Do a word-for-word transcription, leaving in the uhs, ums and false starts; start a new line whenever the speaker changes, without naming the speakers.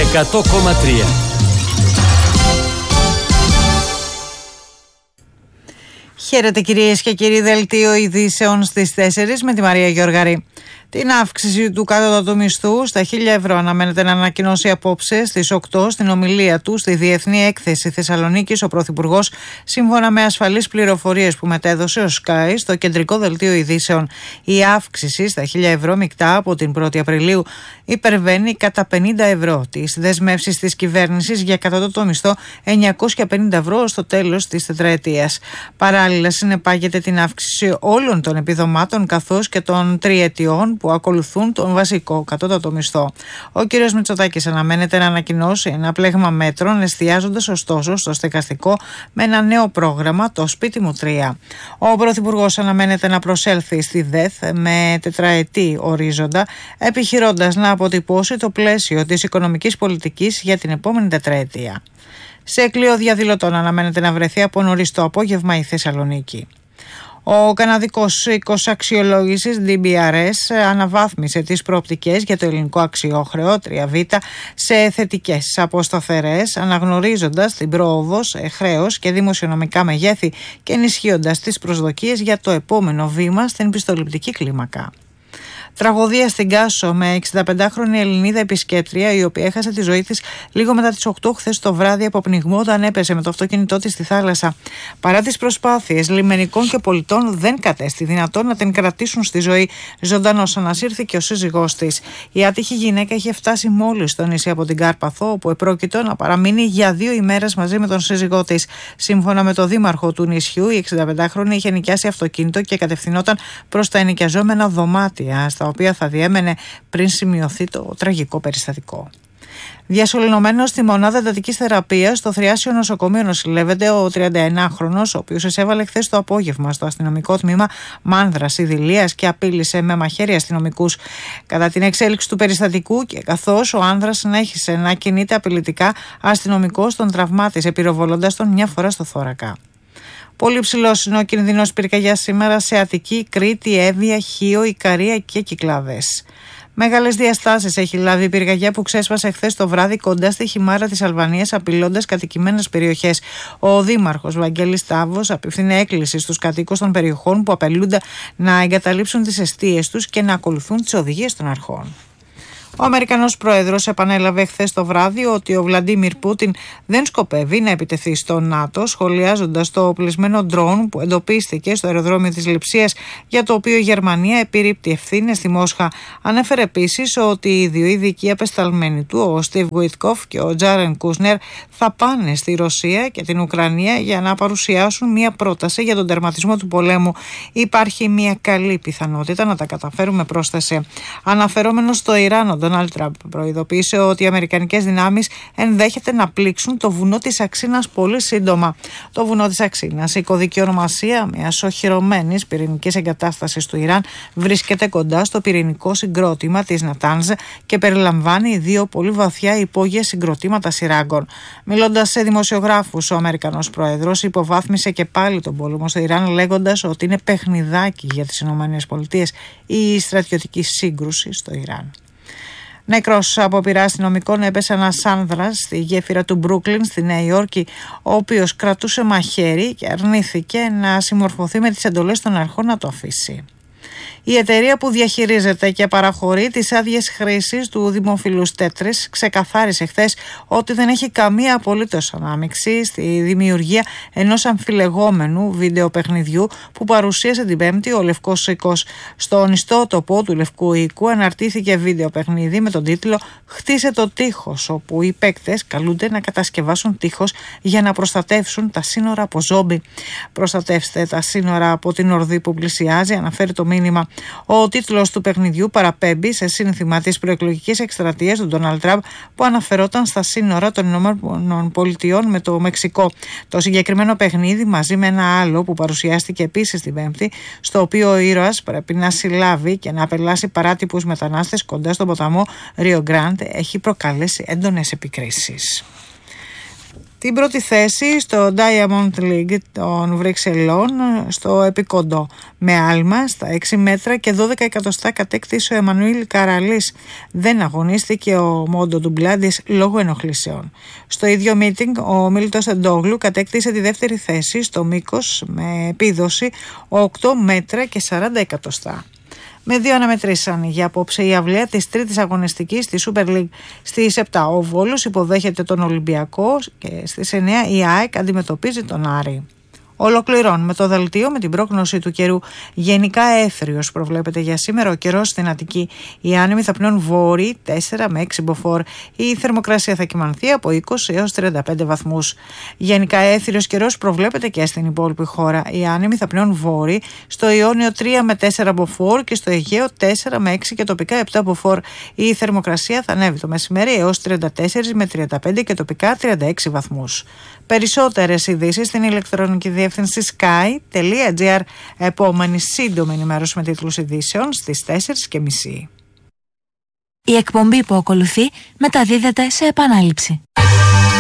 εκατό κόμμα τρία.
Χαίρετε κυρίες και κύριοι, δελτίο ειδήσεων στις τέσσερις με τη Μαρία Γεωργαρή. Την αύξηση του κατώτατου μισθού στα χίλια ευρώ αναμένεται να ανακοινώσει απόψε στις οκτώ στην ομιλία του στη Διεθνή Έκθεση Θεσσαλονίκης ο Πρωθυπουργός, σύμφωνα με ασφαλείς πληροφορίες που μετέδωσε ο Sky στο κεντρικό δελτίο ειδήσεων. Η αύξηση στα χίλια ευρώ μεικτά από την πρώτη Απριλίου υπερβαίνει κατά πενήντα ευρώ τις δεσμεύσεις της κυβέρνησης για κατώτατο μισθό εννιακόσια πενήντα ευρώ στο τέλος της τετραετίας. Παράλληλα, συνεπάγεται την αύξηση όλων των επιδομάτων καθώς και των τριετιών που ακολουθούν τον βασικό κατώτατο μισθό. Ο κ. Μητσοτάκης αναμένεται να ανακοινώσει ένα πλέγμα μέτρων, εστιάζοντας ωστόσο στο στεγαστικό με ένα νέο πρόγραμμα, το Σπίτι μου τρία. Ο Πρωθυπουργός αναμένεται να προσέλθει στη ΔΕΘ με τετραετή ορίζοντα, επιχειρώντας να αποτυπώσει το πλαίσιο της οικονομικής πολιτικής για την επόμενη τετραετία. Σε κλείο διαδηλωτών αναμένεται να βρεθεί από νωρίς το απόγευμα η Θεσσαλονίκη. Ο καναδικός οίκος αξιολόγησης ντι μπι αρ ες αναβάθμισε τις προοπτικές για το ελληνικό αξιόχρεο τρία β σε θετικές από σταθερές, αναγνωρίζοντας την πρόοδο σε χρέος και δημοσιονομικά μεγέθη και ενισχύοντας τις προσδοκίες για το επόμενο βήμα στην πιστοληπτική κλίμακα. Τραγωδία στην Κάσο με εξηνταπεντάχρονη Ελληνίδα επισκέπτρια, η οποία έχασε τη ζωή της λίγο μετά τις οκτώ χθες το βράδυ από πνιγμό όταν έπεσε με το αυτοκίνητό της στη θάλασσα. Παρά τις προσπάθειες λιμενικών και πολιτών, δεν κατέστη δυνατόν να την κρατήσουν στη ζωή. Ζωντανός ανασύρθηκε ο σύζυγός της. Η άτυχη γυναίκα είχε φτάσει μόλις στο νησί από την Κάρπαθο, όπου επρόκειτο να παραμείνει για δύο ημέρες μαζί με τον σύζυγό της. Σύμφωνα με το δήμαρχο του νησιού, η εξηνταπεντάχρονη είχε νοικιάσει αυτοκίνητο και κατευθυνόταν προς τα ενοικιαζόμενα δωμάτια, στα οποία θα διέμενε πριν σημειωθεί το τραγικό περιστατικό. Διασωληνωμένος στη μονάδα εντατικής θεραπείας στο Θριάσιο νοσοκομείο νοσηλεύεται ο τριανταενάχρονος, ο οποίος εισέβαλε χθες το απόγευμα στο αστυνομικό τμήμα Μάνδρας Ιδηλίας και απείλησε με μαχαίρι αστυνομικούς. Κατά την εξέλιξη του περιστατικού και καθώς ο άνδρας συνέχισε να κινείται απειλητικά, αστυνομικός τον τραυμάτισε πυροβολώντας τον μια φορά στο θώρακα. Πολύ ψηλός είναι ο κινδυνός πυρκαγιάς σήμερα σε Αττική, Κρήτη, Εύβοια, Χίο, Ικαρία και Κυκλάδες. Μεγάλες διαστάσεις έχει λάβει η πυρκαγιά που ξέσπασε χθες το βράδυ κοντά στη Χιμάρα της Αλβανίας, απειλώντας κατοικημένες περιοχές. Ο Δήμαρχος Βαγγέλης Τάβος απευθύνει έκκληση στους κατοίκους των περιοχών που απειλούνται να εγκαταλείψουν τις εστίες τους και να ακολουθούν τις οδηγίες των αρχών. Ο Αμερικανός πρόεδρος επανέλαβε χθες το βράδυ ότι ο Βλαντίμιρ Πούτιν δεν σκοπεύει να επιτεθεί στο ΝΑΤΟ, σχολιάζοντας το οπλισμένο ντρόουν που εντοπίστηκε στο αεροδρόμιο της Λειψίας, για το οποίο η Γερμανία επιρρύπτει ευθύνες στη Μόσχα. Ανέφερε επίσης ότι οι δύο ειδικοί απεσταλμένοι του, ο Στίβ Γουιτκόφ και ο Τζάρεν Κούσνερ, θα πάνε στη Ρωσία και την Ουκρανία για να παρουσιάσουν μια πρόταση για τον τερματισμό του πολέμου. Υπάρχει μια καλή πιθανότητα να τα καταφέρουμε, πρόσθεσε. Αναφερόμενος στο Ιράν, ο Ντόναλντ Τραμπ προειδοποίησε ότι οι αμερικανικές δυνάμεις ενδέχεται να πλήξουν το βουνό της Αξίνας πολύ σύντομα. Το βουνό της Αξίνας, η κωδική ονομασία μιας οχυρωμένης πυρηνικής εγκατάστασης του Ιράν, βρίσκεται κοντά στο πυρηνικό συγκρότημα της Νατάνζ και περιλαμβάνει δύο πολύ βαθιά υπόγεια συγκροτήματα σειράγκων. Μιλώντας σε δημοσιογράφους, ο Αμερικανός πρόεδρος υποβάθμισε και πάλι τον πόλεμο στο Ιράν, λέγοντας ότι είναι παιχνιδάκι για τις ΗΠΑ η στρατιωτική σύγκρουση στο Ιράν. Νεκρός από πειρά αστυνομικών έπεσε ένας άνδρας στη γέφυρα του Μπρούκλιν στη Νέα Υόρκη, ο οποίος κρατούσε μαχαίρι και αρνήθηκε να συμμορφωθεί με τις εντολές των αρχών να το αφήσει. Η εταιρεία που διαχειρίζεται και παραχωρεί τις άδειες χρήσης του δημοφιλούς Τέτρις ξεκαθάρισε χθες ότι δεν έχει καμία απολύτως ανάμειξη στη δημιουργία ενός αμφιλεγόμενου βίντεο παιχνιδιού που παρουσίασε την Πέμπτη ο Λευκός Οίκος. Στον ιστότοπο του Λευκού Οίκου αναρτήθηκε βίντεο παιχνίδι με τον τίτλο «Χτίσε το τείχος», όπου οι παίκτες καλούνται να κατασκευάσουν τείχος για να προστατεύσουν τα σύνορα από ζόμπι. «Προστατεύστε τα σύνορα από την ορδή που πλησιάζει», αναφέρει το μήνυμα. Ο τίτλος του παιχνιδιού παραπέμπει σε σύνθημα της προεκλογικής εκστρατείας του Ντόναλντ Τραμπ που αναφερόταν στα σύνορα των ΗΠΑ με το Μεξικό. Το συγκεκριμένο παιχνίδι, μαζί με ένα άλλο που παρουσιάστηκε επίσης την Πέμπτη, στο οποίο ο ήρωας πρέπει να συλλάβει και να απελάσει παράτυπους μετανάστες κοντά στον ποταμό Ρίο Γκράντ, έχει προκαλέσει έντονες επικρίσεις. Την πρώτη θέση στο Diamond League των Βρυξελών στο επικοντό με άλμα στα έξι μέτρα και δώδεκα εκατοστά κατέκτησε ο Εμμανουήλ Καραλής. Δεν αγωνίστηκε ο Μόντο Ντουμπλάντης λόγω ενοχλήσεων. Στο ίδιο meeting ο Μίλτος Εντόγλου κατέκτησε τη δεύτερη θέση στο μήκος με επίδοση οκτώ μέτρα και σαράντα εκατοστά. Με δύο αναμετρήσαν για απόψε η αυλαία της τρίτης αγωνιστικής στη Super League. Στις επτά ο Βόλος υποδέχεται τον Ολυμπιακό και στις εννιά η ΑΕΚ αντιμετωπίζει τον Άρη. Ολοκληρώνουμε το δελτίο με την πρόγνωση του καιρού. Γενικά έθριος προβλέπεται για σήμερα ο καιρός στην Αττική. Οι άνεμοι θα πνέουν βόρειοι τέσσερα με έξι μποφόρ. Η θερμοκρασία θα κυμανθεί από είκοσι έως τριάντα πέντε βαθμούς. Γενικά έθριος καιρός προβλέπεται και στην υπόλοιπη χώρα. Οι άνεμοι θα πνέουν βόρειοι στο Ιόνιο τρία με τέσσερα μποφόρ και στο Αιγαίο τέσσερα με έξι και τοπικά επτά μποφόρ. Η θερμοκρασία θα ανέβει το μεσημέρι έως τριάντα τέσσερα με τριάντα πέντε και τοπικά τριάντα έξι βαθμούς. Περισσότερες ειδήσεις στην ηλεκτρονική διεύθυνση sky τελεία gr. Επόμενη σύντομη ενημέρωση με τίτλους ειδήσεων στις τέσσερις και μισή.
Η εκπομπή που ακολουθεί μεταδίδεται σε επανάληψη.